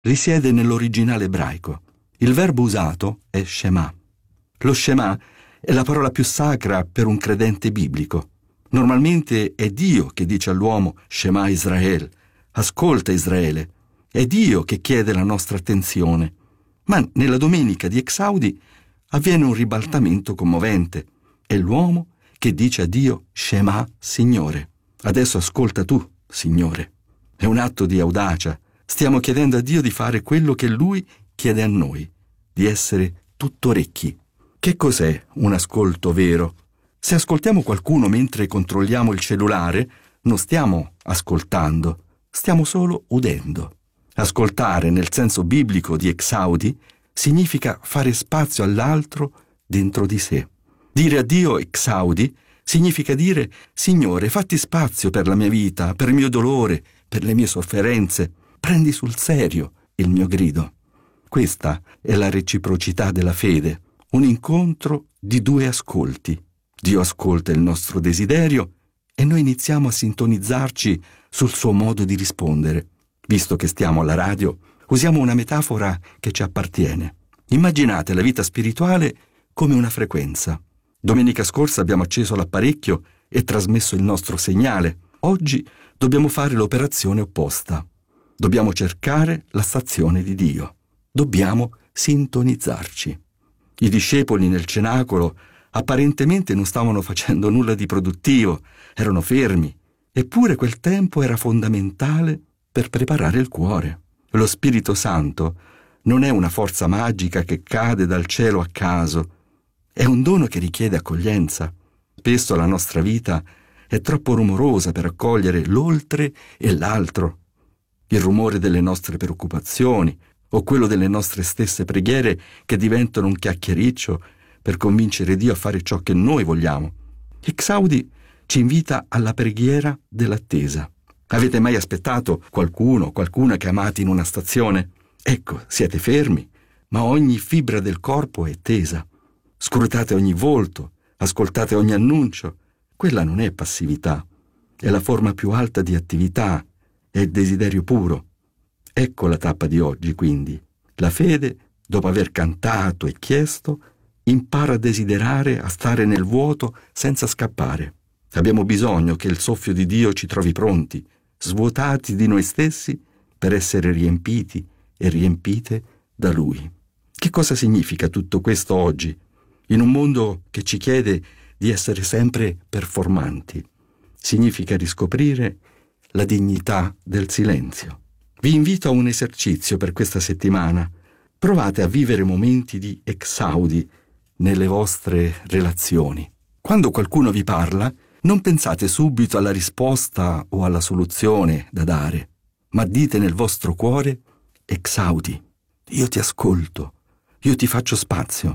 risiede nell'originale ebraico. Il verbo usato è Shema. Lo Shema è la parola più sacra per un credente biblico. Normalmente è Dio che dice all'uomo Shema Israel, ascolta Israele. È Dio che chiede la nostra attenzione. Ma nella domenica di Exaudi avviene un ribaltamento commovente. È l'uomo che dice a Dio Shema, Signore. Adesso ascolta tu, Signore. È un atto di audacia. Stiamo chiedendo a Dio di fare quello che Lui chiede a noi, di essere tutto orecchi. Che cos'è un ascolto vero? Se ascoltiamo qualcuno mentre controlliamo il cellulare, non stiamo ascoltando, stiamo solo udendo. Ascoltare nel senso biblico di Exaudi significa fare spazio all'altro dentro di sé. Dire a Dio Exaudi significa dire Signore, fatti spazio per la mia vita, per il mio dolore, per le mie sofferenze. Prendi sul serio il mio grido. Questa è la reciprocità della fede, un incontro di due ascolti. Dio ascolta il nostro desiderio e noi iniziamo a sintonizzarci sul suo modo di rispondere. Visto che stiamo alla radio, usiamo una metafora che ci appartiene. Immaginate la vita spirituale come una frequenza. Domenica scorsa abbiamo acceso l'apparecchio e trasmesso il nostro segnale. Oggi dobbiamo fare l'operazione opposta. Dobbiamo cercare la stazione di Dio. Dobbiamo sintonizzarci. I discepoli nel cenacolo apparentemente non stavano facendo nulla di produttivo, erano fermi, eppure quel tempo era fondamentale per preparare il cuore. Lo Spirito Santo non è una forza magica che cade dal cielo a caso, è un dono che richiede accoglienza. Spesso la nostra vita è troppo rumorosa per accogliere l'oltre e l'altro. Il rumore delle nostre preoccupazioni o quello delle nostre stesse preghiere che diventano un chiacchiericcio per convincere Dio a fare ciò che noi vogliamo. Exaudi ci invita alla preghiera dell'attesa. Avete mai aspettato qualcuna che amate in una stazione? Ecco, siete fermi, ma ogni fibra del corpo è tesa. Scrutate ogni volto, ascoltate ogni annuncio. Quella non è passività, è la forma più alta di attività, è il desiderio puro. Ecco la tappa di oggi, quindi. La fede, dopo aver cantato e chiesto, impara a desiderare, a stare nel vuoto senza scappare. Abbiamo bisogno che il soffio di Dio ci trovi pronti, svuotati di noi stessi per essere riempiti e riempite da Lui. Che cosa significa tutto questo oggi, in un mondo che ci chiede di essere sempre performanti? Significa riscoprire la dignità del silenzio. Vi invito a un esercizio per questa settimana. Provate a vivere momenti di Exaudi nelle vostre relazioni. Quando qualcuno vi parla, non pensate subito alla risposta o alla soluzione da dare, ma dite nel vostro cuore Exaudi, io ti ascolto, io ti faccio spazio.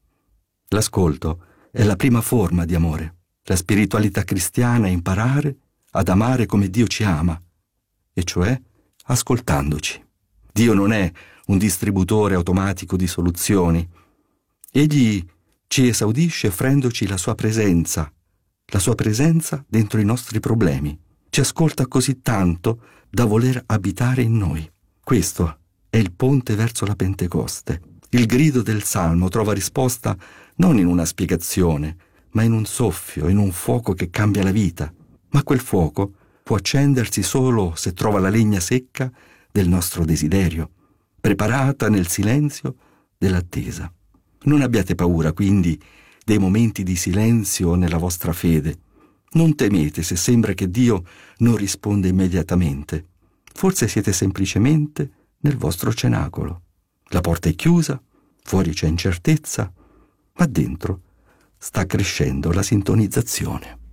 L'ascolto è la prima forma di amore. La spiritualità cristiana è imparare ad amare come Dio ci ama, e cioè ascoltandoci. Dio non è un distributore automatico di soluzioni. Egli ci esaudisce offrendoci la sua presenza dentro i nostri problemi. Ci ascolta così tanto da voler abitare in noi. Questo è il ponte verso la Pentecoste. Il grido del Salmo trova risposta non in una spiegazione, ma in un soffio, in un fuoco che cambia la vita. Ma quel fuoco può accendersi solo se trova la legna secca del nostro desiderio, preparata nel silenzio dell'attesa. Non abbiate paura, quindi, dei momenti di silenzio nella vostra fede. Non temete se sembra che Dio non risponde immediatamente. Forse siete semplicemente nel vostro cenacolo. La porta è chiusa, fuori c'è incertezza, ma dentro sta crescendo la sintonizzazione.